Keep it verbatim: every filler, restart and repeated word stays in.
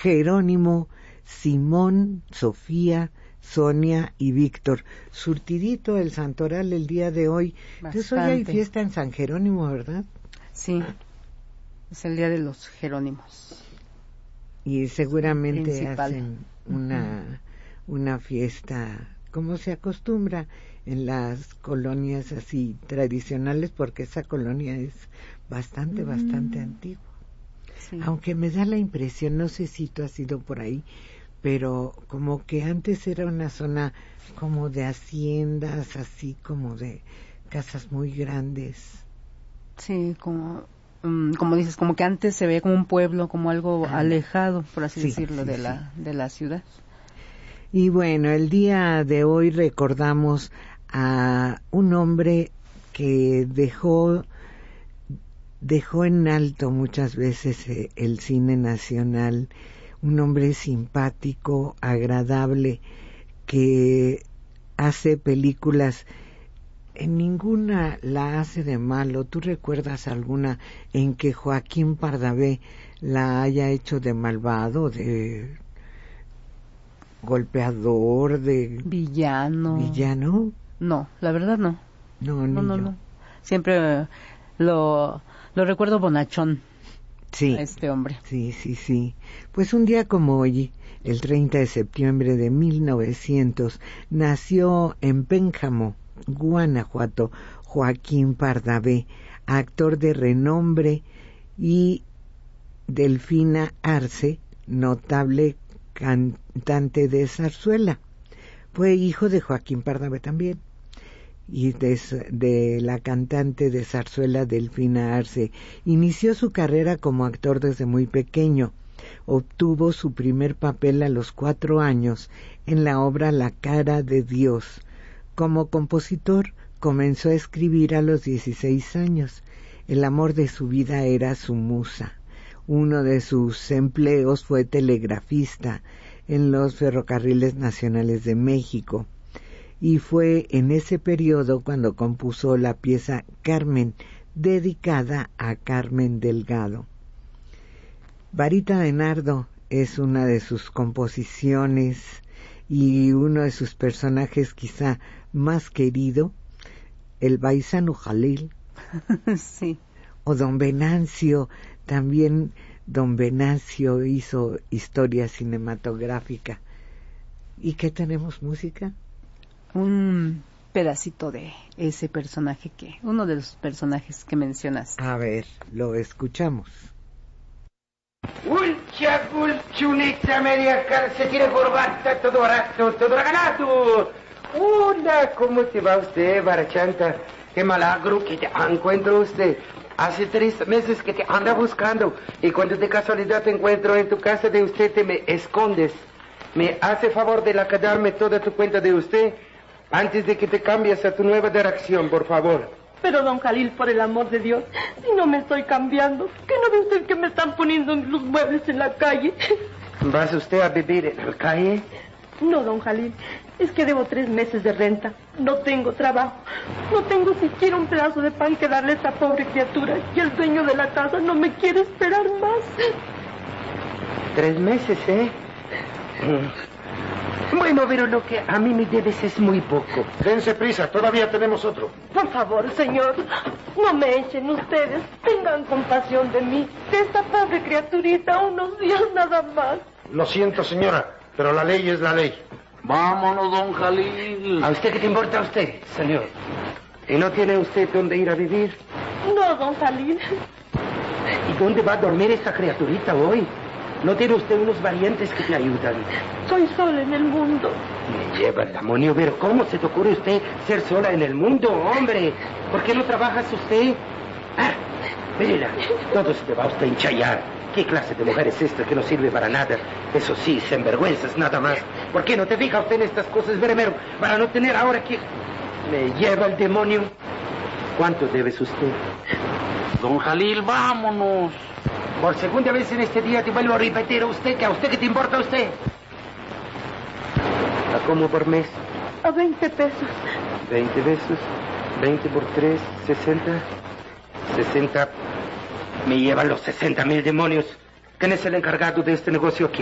Jerónimo, Simón, Sofía, Sonia y Víctor. Surtidito el santoral el día de hoy. Entonces hoy hay fiesta en San Jerónimo, ¿verdad? Sí, es el día de los Jerónimos. Y seguramente Principal. hacen una, uh-huh. una fiesta, como se acostumbra en las colonias así tradicionales, porque esa colonia es bastante, mm. bastante antigua. Sí. Aunque me da la impresión, no sé si tú has ido por ahí, pero como que antes era una zona como de haciendas, así como de casas muy grandes. Sí, como um, como dices, como que antes se veía como un pueblo, como algo ah, alejado, por así sí, decirlo, sí, de sí. la de la ciudad. Y bueno, el día de hoy recordamos a un hombre que dejó dejó en alto muchas veces eh, el cine nacional, un hombre simpático, agradable, que hace películas, en ninguna la hace de malo. ¿Tú recuerdas alguna en que Joaquín Pardavé la haya hecho de malvado, de golpeador, de villano? ¿Villano? No, la verdad no. No, ni no, no, yo. no. Siempre lo, lo recuerdo bonachón. Sí, a este hombre. Sí, sí, sí. Pues un día como hoy, el treinta de septiembre de mil novecientos, nació en Pénjamo, Guanajuato, Joaquín Pardavé, actor de renombre, y Delfina Arce, notable cantante de zarzuela. Fue hijo de Joaquín Pardavé también, y de, de la cantante de zarzuela Delfina Arce. Inició su carrera como actor desde muy pequeño. Obtuvo su primer papel a los cuatro años en la obra La cara de Dios. Como compositor, comenzó a escribir a los dieciséis años. El amor de su vida era su musa. Uno de sus empleos fue telegrafista en los Ferrocarriles Nacionales de México. Y fue en ese periodo cuando compuso la pieza Carmen, dedicada a Carmen Delgado. Varita de Nardo es una de sus composiciones y uno de sus personajes quizá más querido, el Baisano Jalil. Sí. O Don Venancio, también Don Venancio hizo historia cinematográfica. ¿Y qué tenemos, música? Un pedacito de ese personaje que, uno de los personajes que mencionas. A ver, lo escuchamos. Ulcia, gulciunezza, media calcetina, corbata, todo barato, todo regalato. Hola, ¿cómo te va usted, Barachanta? Qué milagro que te encuentro usted. Hace tres meses que te anda buscando y cuando de casualidad te encuentro en tu casa de usted te me escondes. ¿Me hace favor de la darme toda tu cuenta de usted antes de que te cambies a tu nueva dirección, por favor? Pero, don Jalil, por el amor de Dios, si no me estoy cambiando, ¿qué no ve usted que me están poniendo los muebles en la calle? ¿Vas usted a vivir en la calle? No, don Jalil, es que debo tres meses de renta. No tengo trabajo. No tengo siquiera un pedazo de pan que darle a esta pobre criatura. Y el dueño de la casa no me quiere esperar más. Tres meses, ¿eh? Bueno, pero lo que a mí me debes es muy poco. Dense prisa, todavía tenemos otro. Por favor, señor, no me echen ustedes. Tengan compasión de mí, de esta pobre criaturita, unos días nada más. Lo siento, señora, pero la ley es la ley. Vámonos, don Jalil. ¿A usted qué te importa a usted, señor? ¿Y no tiene usted dónde ir a vivir? No, don Jalil. ¿Y dónde va a dormir esta criaturita hoy? ¿No tiene usted unos valientes que te ayudan? Soy sola en el mundo. Me lleva el demonio, pero ¿cómo se te ocurre usted ser sola en el mundo, hombre? ¿Por qué no trabajas usted? Ah, mírela, todo se te va a usted a enchayar. ¿Qué clase de mujer es esta que no sirve para nada? Eso sí, sinvergüenzas nada más. ¿Por qué no te fija usted en estas cosas, Beremero? Para no tener ahora que... Me lleva el demonio. ¿Cuánto debes usted? Don Jalil, vámonos. Por segunda vez en este día te vuelvo a repetir a usted que a usted que te importa a usted. ¿A cómo por mes? A veinte pesos. Veinte pesos. Veinte por tres, sesenta. Sesenta. Me llevan los sesenta mil demonios. ¿Quién es el encargado de este negocio aquí?